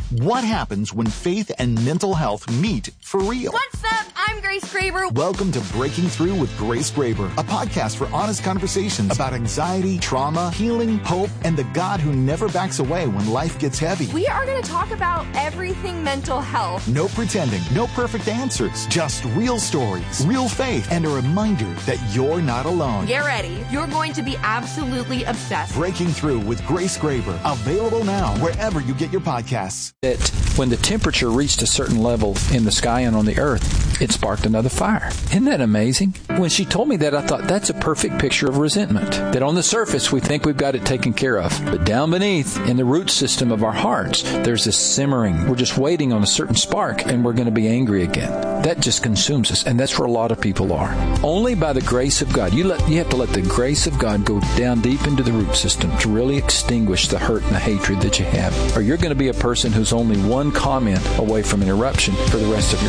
What happens when faith and mental health meet for real? What's up? I'm Grace Graber. Welcome to Breaking Through with Grace Graber, a podcast for honest conversations about anxiety, trauma, healing, hope, and the God who never backs away when life gets heavy. We are going to talk about everything mental health. No pretending, no perfect answers, just real stories, real faith, and a reminder that you're not alone. Get ready. You're going to be absolutely obsessed. Breaking Through with Grace Graber, available now wherever you get your podcasts. That when the temperature reached a certain level in the sky and on the earth, it sparked another fire. Isn't that amazing? When she told me that, I thought that's a perfect picture of resentment. That on the surface, we think we've got it taken care of. But down beneath, in the root system of our hearts, there's this simmering. We're just waiting on a certain spark, and we're going to be angry again. That just consumes us, and that's where a lot of people are. Only by the grace of God. You have to let the grace of God go down deep into the root system to really extinguish the hurt and the hatred that you have. Or you're going to be a person who's only one comment away from an eruption for the rest of your